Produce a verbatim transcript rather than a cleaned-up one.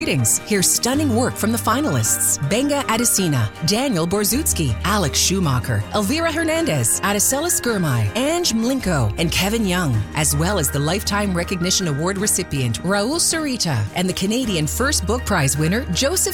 Greetings. Here's stunning work from the finalists. Benga Adesina, Daniel Borzutsky, Alex Schumacher, Elvira Hernandez, Adesela Skirmay, Ange Mlinko, and Kevin Young, as well as the Lifetime Recognition Award recipient Raul Sarita and the Canadian First Book Prize winner Joseph